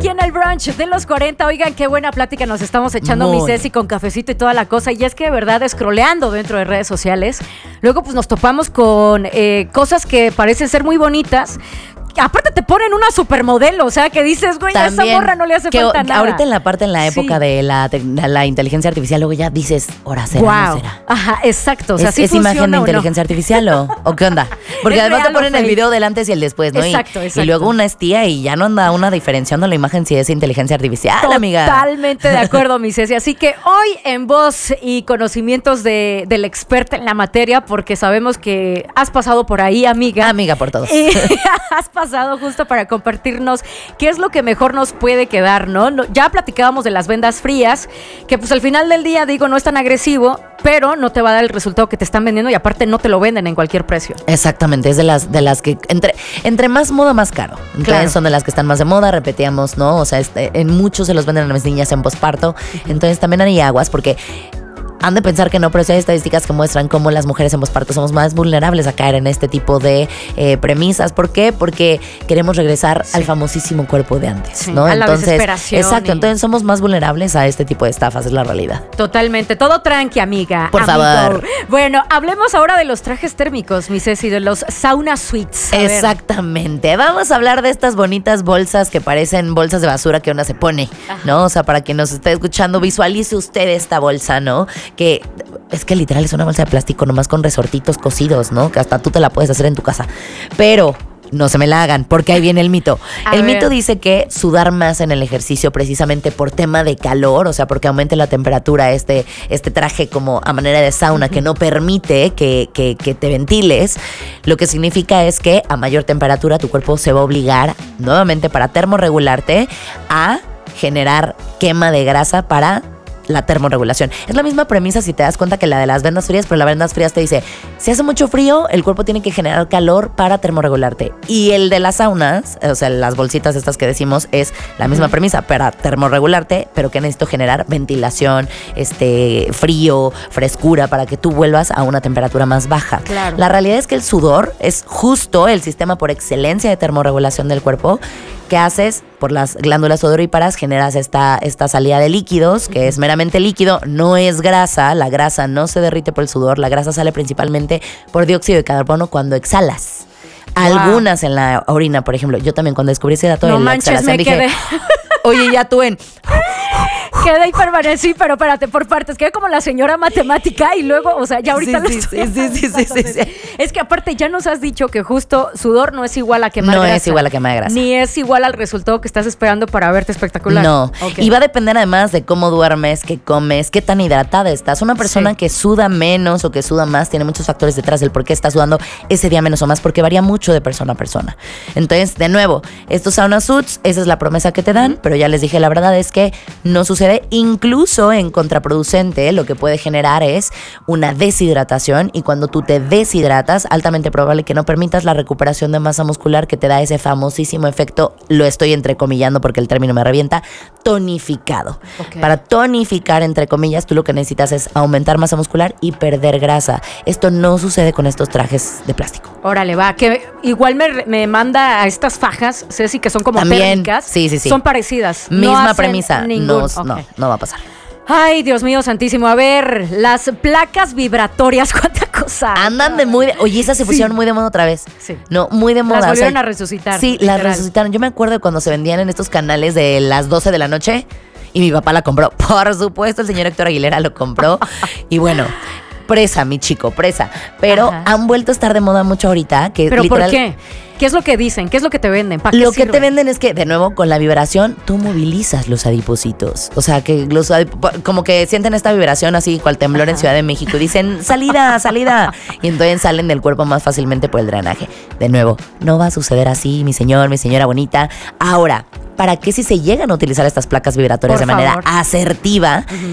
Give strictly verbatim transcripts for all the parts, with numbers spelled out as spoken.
aquí en el brunch de los cuarenta. Oigan, qué buena plática nos estamos echando, Muy. mi Ceci, con cafecito y toda la cosa. Y es que de verdad, scrolleando dentro de redes sociales, luego pues nos topamos con eh, cosas que parecen ser muy bonitas. Aparte te ponen una supermodelo, o sea, que dices, güey, a esa morra no le hace que, falta nada. Ahorita en la parte, en la época Sí. de la, de la inteligencia artificial, luego ya dices, ¿hora será Wow. no será? Ajá, exacto. O sea, ¿Es, sí ¿es imagen de funciona o no. inteligencia artificial o, o qué onda? Porque ¿Es además te real o ponen el fake? video del antes y el después, ¿no? Exacto, y, exacto. y luego una es tía y ya no anda una diferenciando la imagen si es inteligencia artificial, amiga. Totalmente de acuerdo, mi Ceci. Así que hoy en voz y conocimientos de, del experta en la materia, porque sabemos que has pasado por ahí, amiga. Amiga por todos. Y has pasado justo para compartirnos qué es lo que mejor nos puede quedar, ¿no? No, ya platicábamos de las vendas frías, que pues al final del día, digo, no es tan agresivo, pero no te va a dar el resultado que te están vendiendo y aparte no te lo venden en cualquier precio. Exactamente, es de las de las que entre entre más moda más caro. Entonces Claro. son de las que están más de moda, repetíamos, ¿no? O sea, este, en muchos se los venden a las niñas en posparto. Entonces también hay aguas porque han de pensar que no, pero sí hay estadísticas que muestran cómo las mujeres en posparto somos más vulnerables a caer en este tipo de eh, premisas. ¿Por qué? Porque queremos regresar Sí. al famosísimo cuerpo de antes, Sí, ¿no? a la Entonces, desesperación exacto, y- entonces somos más vulnerables a este tipo de estafas, es la realidad. Totalmente, todo tranqui, amiga. Por amigo. favor. Bueno, hablemos ahora de los trajes térmicos, mi Ceci, de los sauna suites. A ver. Exactamente. Vamos a hablar de estas bonitas bolsas que parecen bolsas de basura que una se pone, ¿no? O sea, para quien nos esté escuchando, visualice usted esta bolsa, ¿no? Que es que literal es una bolsa de plástico nomás con resortitos cosidos, ¿no? Que hasta tú te la puedes hacer en tu casa. Pero no se me la hagan, porque ahí viene el mito. A el ver. mito dice que sudar más en el ejercicio precisamente por tema de calor, o sea, porque aumente la temperatura, este, este traje como a manera de sauna que no permite que, que, que te ventiles, lo que significa es que a mayor temperatura tu cuerpo se va a obligar nuevamente para termorregularte a generar quema de grasa para la termorregulación. Es la misma premisa si te das cuenta que la de las vendas frías, pero las vendas frías te dice, si hace mucho frío, el cuerpo tiene que generar calor para termorregularte. Y el de las saunas, o sea, las bolsitas estas que decimos, es la misma Ujú. premisa para termorregularte, pero que necesito generar ventilación, este, frío, frescura, para que tú vuelvas a una temperatura más baja. Claro. La realidad es que el sudor es justo el sistema por excelencia de termorregulación del cuerpo. ¿Qué haces? Por las glándulas odoríparas generas esta, esta salida de líquidos, que es meramente líquido, no es grasa. La grasa no se derrite por el sudor, la grasa sale principalmente por dióxido de carbono cuando exhalas. Wow. Algunas en la orina, por ejemplo. Yo también cuando descubrí ese dato No de la manches, exhalación me dije, quedé. oye, ya tú en... Quedé y permanecí, pero espérate, por partes. Quedé como la señora matemática y luego, o sea, ya ahorita Sí, lo sí, estoy sí, sí, sí, sí, sí, sí. Es que aparte ya nos has dicho que justo sudor no es igual a quemar No grasa. es igual a quemar grasa. Ni es igual al resultado que estás esperando para verte espectacular. No, Ok. y va a depender además de cómo duermes, qué comes, qué tan hidratada estás. Una persona Sí. que suda menos o que suda más tiene muchos factores detrás del por qué está sudando ese día menos o más, porque varía mucho de persona a persona. Entonces, de nuevo, estos sauna suits, esa es la promesa que te dan, pero ya les dije, la verdad es que no sucede. Incluso en contraproducente, lo que puede generar es una deshidratación, y cuando tú te deshidratas, altamente probable que no permitas la recuperación de masa muscular que te da ese famosísimo efecto, lo estoy entrecomillando porque el término me revienta, tonificado. Ok. Para tonificar, entre comillas, tú lo que necesitas es aumentar masa muscular y perder grasa. Esto no sucede con estos trajes de plástico. Órale, va, que igual me, me manda a estas fajas, Ceci, que son como También, térmicas. sí, sí, sí. Son parecidas. no Misma hacen premisa, ningún- no, ok. no, no va a pasar. Ay, Dios mío santísimo. A ver, las placas vibratorias, ¿cuánta cosa? Andan de muy de, oye, esas se Sí. pusieron muy de moda otra vez. Sí. No, muy de moda. Las o sea, volvieron a resucitar. Sí, las literal. resucitaron. Yo me acuerdo de cuando se vendían en estos canales de las doce de la noche y mi papá la compró. Por supuesto, el señor Héctor Aguilera lo compró. Y bueno, presa, mi chico, presa. Pero Ajá. han vuelto a estar de moda mucho ahorita. Que ¿Pero literal, por qué? ¿Qué es lo que dicen? ¿Qué es lo que te venden? ¿Para qué Lo que sirve? te venden es que, de nuevo, con la vibración, tú movilizas los adipocitos. O sea, que los adip- como que sienten esta vibración así, cual temblor en Ajá. Ciudad de México, y dicen, salida, salida. Y entonces salen del cuerpo más fácilmente por el drenaje. De nuevo, no va a suceder así, mi señor, mi señora bonita. Ahora, ¿para qué si se llegan a utilizar estas placas vibratorias Por de manera favor. asertiva? Ujú.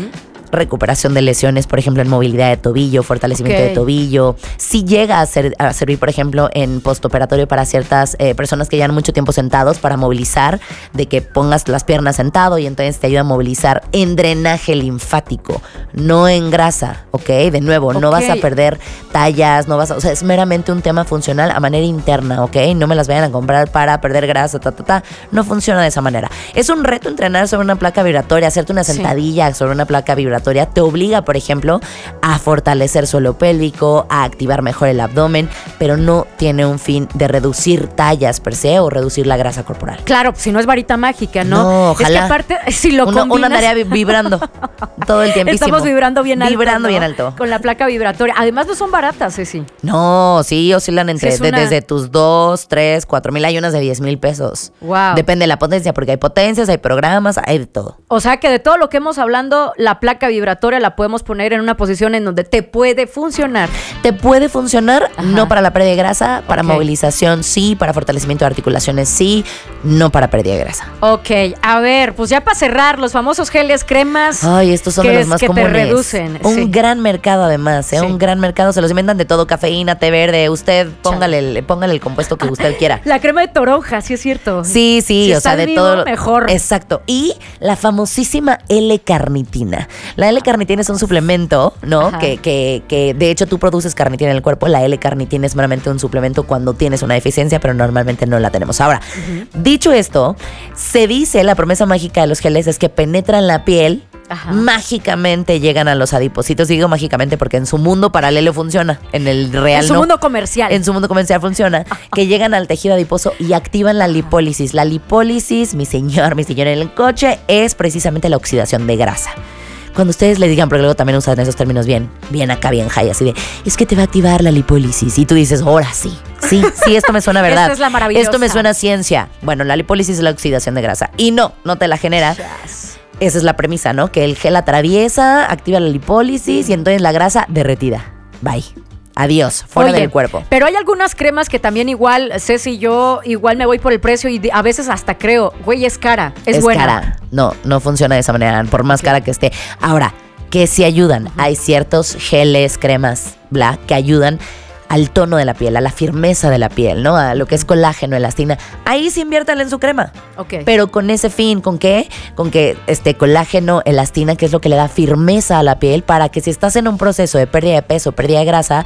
recuperación de lesiones, por ejemplo, en movilidad de tobillo, fortalecimiento Ok. de tobillo. Sí llega a, ser, a servir, por ejemplo, en postoperatorio para ciertas eh, personas que llevan mucho tiempo sentados para movilizar, de que pongas las piernas sentado y entonces te ayuda a movilizar en drenaje linfático, no en grasa, ¿ok? De nuevo, no Ok. vas a perder tallas, no vas a, o sea, es meramente un tema funcional a manera interna, ¿ok? No me las vayan a comprar para perder grasa, ta, ta, ta. No funciona de esa manera. Es un reto entrenar sobre una placa vibratoria, hacerte una Sí. sentadilla sobre una placa vibratoria. Te obliga, por ejemplo, a fortalecer suelo pélvico, a activar mejor el abdomen, pero no tiene un fin de reducir tallas per se o reducir la grasa corporal. Claro, pues si no es varita mágica, ¿no? No, Es que ojalá. aparte, si lo Uno, combinas... uno andaría vi- vibrando todo el tiempísimo. Estamos vibrando bien alto. Vibrando ¿no? bien alto. Con la placa vibratoria. Además, no son baratas, Ceci. No, sí, oscilan entre Sí, es de- una- desde tus dos, tres, cuatro mil. Hay unas de diez mil pesos. Wow. Depende de la potencia, porque hay potencias, hay programas, hay de todo. O sea que de todo lo que hemos hablando, la placa vibratoria la podemos poner en una posición en donde te puede funcionar. Te puede funcionar, Ajá. no para la pérdida de grasa, para Ok. movilización sí, para fortalecimiento de articulaciones sí, no para pérdida de grasa. Ok, a ver, pues ya para cerrar, los famosos geles, cremas. Ay, estos son que de los es- más que te comunes. reducen, Un sí. gran mercado además, ¿eh? Sí. Un gran mercado. Se los inventan de todo, cafeína, té verde. Usted póngale el, póngale el compuesto que usted quiera. La crema de toronja, sí es cierto. Sí, sí, Si o sea, estás de vivo, todo. mejor. Exacto. Y la famosísima L-carnitina. La L-carnitina es un suplemento, ¿no? Ajá. Que, que, que de hecho tú produces carnitina en el cuerpo. La L-carnitina es meramente un suplemento cuando tienes una deficiencia, pero normalmente no la tenemos. Ahora, dicho esto, se dice, la promesa mágica de los geles es que penetran la piel. Ajá. Mágicamente llegan a los adipocitos. Digo mágicamente porque en su mundo paralelo funciona. En el real En su no. mundo comercial. En su mundo comercial funciona, que llegan al tejido adiposo y activan la lipólisis. La lipólisis, mi señor, mi señora en el coche, es precisamente la oxidación de grasa. Cuando ustedes le digan, porque luego también usan esos términos bien, bien acá, bien high, así de, es que te va a activar la lipólisis. Y tú dices, ahora sí, sí, sí, esto me suena verdad. Esta es la maravillosa. Esto me suena ciencia. Bueno, la lipólisis es la oxidación de grasa. Y no, no te la genera. Yes. Esa es la premisa, ¿no? Que el gel atraviesa, activa la lipólisis y entonces la grasa derretida. Bye. Adiós, fuera Oye, del cuerpo. Pero hay algunas cremas que también igual, Ceci, yo igual me voy por el precio y de- a veces hasta creo, güey, es cara, es, buena. cara. No, no funciona de esa manera, por más Ok. cara que esté. Ahora, que sí ayudan. Hay ciertos geles, cremas, bla, que ayudan al tono de la piel, a la firmeza de la piel, ¿no? A lo que es colágeno, elastina. Ahí sí inviértanle en su crema. Ok. Pero con ese fin, ¿con qué? Con que este colágeno, elastina, que es lo que le da firmeza a la piel para que si estás en un proceso de pérdida de peso, pérdida de grasa,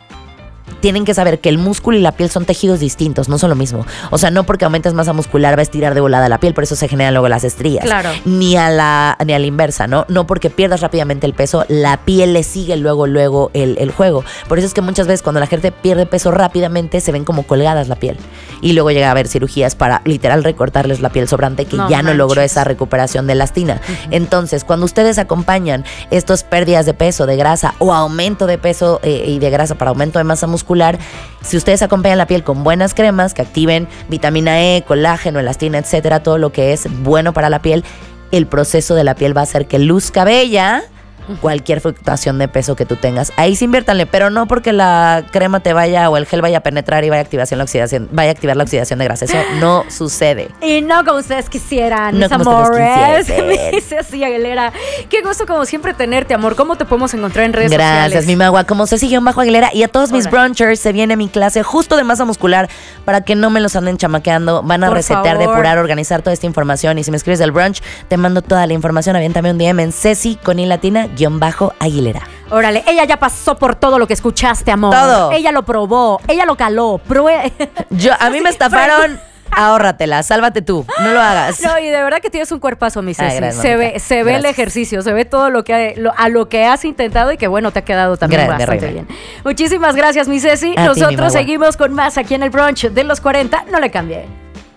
tienen que saber que el músculo y la piel son tejidos distintos, no son lo mismo. O sea, no porque aumentes masa muscular va a estirar de volada la piel, por eso se generan luego las estrías. Claro. Ni a la, ni a la inversa, ¿no? No porque pierdas rápidamente el peso, la piel le sigue luego, luego el, el juego. Por eso es que muchas veces cuando la gente pierde peso rápidamente, se ven como colgadas la piel. Y luego llega a haber cirugías para literal recortarles la piel sobrante que No ya no manches. logró esa recuperación de elastina. Entonces, cuando ustedes acompañan estas pérdidas de peso, de grasa o aumento de peso eh, y de grasa para aumento de masa muscular, si ustedes acompañan la piel con buenas cremas que activen vitamina E, colágeno, elastina, etcétera, todo lo que es bueno para la piel, el proceso de la piel va a hacer que luzca bella cualquier fluctuación de peso que tú tengas. Ahí sí inviértanle, pero no porque la crema te vaya o el gel vaya a penetrar y vaya a activación la oxidación, vaya a activar la oxidación de grasa. Eso no sucede. Y no como ustedes quisieran, No mis como ustedes amores. quisiesen. Me dice así, Aguilera. Qué gusto como siempre tenerte, amor. ¿Cómo te podemos encontrar en redes Gracias, sociales? mi magua. Como Ceci-Bajo Aguilera y a todos mis Órale. brunchers se viene mi clase justo de masa muscular para que no me los anden chamaqueando. Van a Por resetear, favor. depurar, organizar toda esta información. Y si me escribes del brunch, te mando toda la información. Aviéntame un D M en Ceci con I latina guión bajo Aguilera. Órale, ella ya pasó por todo lo que escuchaste, amor. Todo. Ella lo probó, ella lo caló. Prue Yo, a mí me estafaron. Ahórratela, sálvate tú. No lo hagas. No, y de verdad que tienes un cuerpazo, mi Ceci. Ay, gracias, se mamita. ve, se ve el Gracias. ejercicio, se ve todo lo que lo- a lo que has intentado y que bueno, te ha quedado también Grande, bastante reina. bien. Muchísimas gracias, mi Ceci. A ti, mi Nosotros magua. seguimos con más aquí en el brunch de los cuarenta. No le cambie.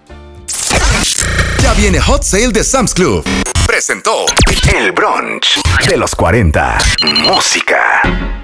Ya viene Hot Sale de Sam's Club. Presentó El Brunch de los cuarenta. Música.